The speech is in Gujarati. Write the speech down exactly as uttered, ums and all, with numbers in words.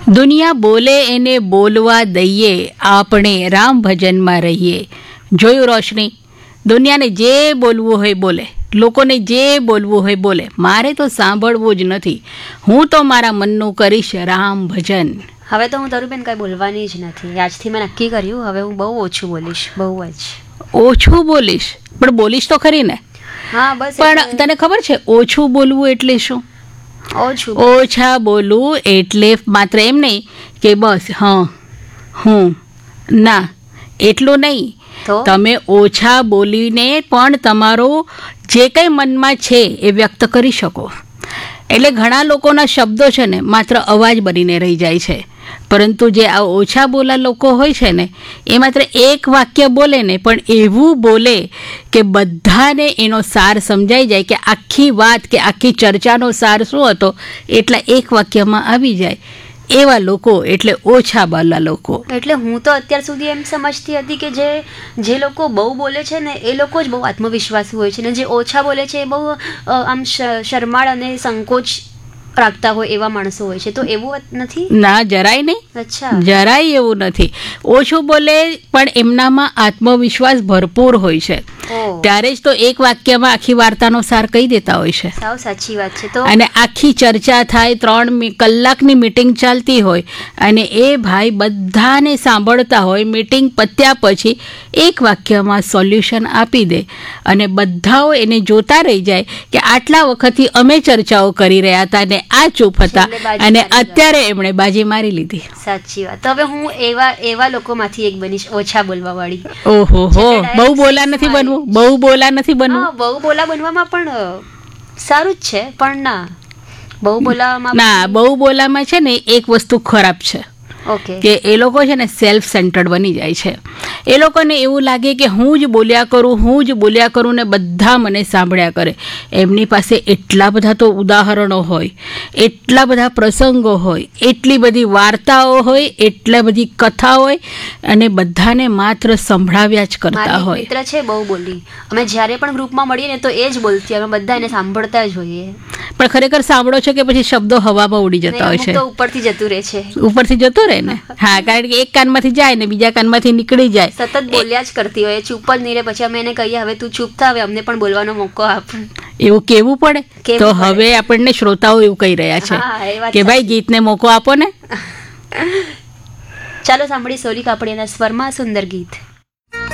દુનિયા બોલે એને બોલવા દઈએ, આપણે રામ ભજનમાં રહીએ. જોયું રોશની? દુનિયાને જે બોલવું હોય બોલે, લોકોને જે બોલવું હોય બોલે, મારે તો સાંભળવું જ નથી. હું તો મારા મનનું કરીશ રામ ભજન. હવે તો હું તરુબેન કાંઈ બોલવાની જ નથી. આજથી મેં નક્કી કર્યું, હવે હું બહુ ઓછું બોલીશ, બહુ જ ઓછું બોલીશ. પણ બોલીશ તો ખરી ને? હા બસ. પણ તને ખબર છે ઓછું બોલવું એટલે શું? ઓછું ઓછા બોલવું એટલે માત્ર એમ નહીં કે બસ હા હું ના એટલું નહીં. તમે ઓછા બોલીને પણ તમારો જે કંઈ મનમાં છે એ વ્યક્ત કરી શકો. એટલે ઘણા લોકોના શબ્દો છે ને માત્ર અવાજ બનીને રહી જાય છે, પરંતુ જે આ ઓછા બોલા લોકો હોય છે ને એ માત્ર એક વાક્ય બોલે ને પણ એવું બોલે કે બધાને એનો સાર સમજાઈ જાય, કે આખી વાત કે આખી ચર્ચાનો સાર શું હતો એટલા એક વાક્યમાં આવી જાય. એવા લોકો એટલે ઓછા બોલા લોકો. એટલે હું તો અત્યાર સુધી એમ સમજતી હતી કે જે જે લોકો બહુ બોલે છે ને એ લોકો જ બહુ આત્મવિશ્વાસી હોય છે, ને જે ઓછા બોલે છે એ બહુ આમ શરમાળ અને સંકોચ રાખતા હોય એવા માણસો હોય છે. તો એવું નથી? ના, જરાય નહીં. અચ્છા, જરાય એવું નથી. ઓછું બોલે પણ એમનામાં આત્મવિશ્વાસ ભરપૂર હોય છે, ત્યારે જ તો એક વાક્યમાં આખી વાર્તાનો સાર કહી દેતા હોય છે. સાવ સાચી વાત છે. તો અને આખી ચર્ચા થાય, ત્રણ કલાકની મિટિંગ ચાલતી હોય અને એ ભાઈ બધાને સાંભળતા હોય, મિટિંગ પત્યા પછી એક વાક્યમાં સોલ્યુશન આપી દે અને બધાઓ એને જોતા રહી જાય કે આટલા વખતથી અમે ચર્ચાઓ કરી રહ્યા હતા ને આ ચૂપ હતા અને અત્યારે એમણે બાજી મારી લીધી. સાચી વાત. તો હવે હું એવા એવા લોકોમાંથી એક બનીશ, ઓછા બોલવા વાળી. ઓહો હો, બહુ બોલા નથી બનવું. બહુ બોલા નથી બનવું. બહુ બોલા બનવામાં પણ સારું જ છે, પણ ના બહુ બોલામાં ના બહુ બોલામાં છે ને એક વસ્તુ ખરાબ છે કે એ લોકો છે ને સેલ્ફ સેન્ટર્ડ બની જાય છે. એ લોકોને એવું લાગે કે હું જ બોલ્યા કરું, હું જ બોલ્યા કરું ને બધા મને સાંભળ્યા કરે. એમની પાસે એટલા બધા તો ઉદાહરણો હોય, એટલા બધા પ્રસંગો હોય, એટલી બધી વાર્તાઓ હોય, એટલી બધી કથા હોય અને બધાને માત્ર સંભળાવ્યા જ કરતા હોય. મિત્ર છે બહુ બોલી, અમે જ્યારે પણ ગ્રુપમાં મળીએ ને તો એ જ બોલતી, અમે બધા એને સાંભળતા જ હોઈએ. પણ ખરેખર સાંભળો છો કે પછી શબ્દો હવામાં ઉડી જતા હોય છે? તો ઉપરથી જતું રહે છે. ઉપરથી જતું રહે ને? હા, કારણ કે એક કાનમાંથી જાય ને બીજા કાનમાંથી નીકળી જાય. સતત બોલ્યા જ કરતી હોય, ચૂપ જ નહીં રહે. પછી અમે એને કહીએ હવે તું ચૂપ થા, હવે અમને પણ બોલવાનો મોકો આપ. એવું કેવું પડે? તો હવે આપણને શ્રોતાઓ એવું કહી રહ્યા છે કે ભાઈ ગીતને મોકો આપો ને. ચાલો સાંભળી સોરી કાપડિયાના સ્વરમાં સુંદર ગીત.